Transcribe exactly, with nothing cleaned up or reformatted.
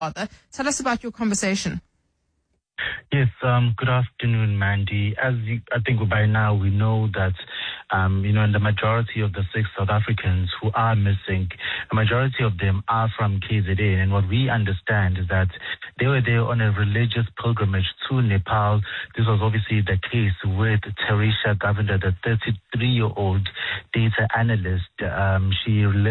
father. Tell us about your conversation. Yes, um, good afternoon, Mandy. As you, I think by now we know that, um, you know, in the majority of the six South Africans who are missing, a majority of them are from K Z N. And what we understand is that they were there on a religious pilgrimage to Nepal. This was obviously the case with Tarisha Govender, the thirty-three-year-old data analyst. Um, she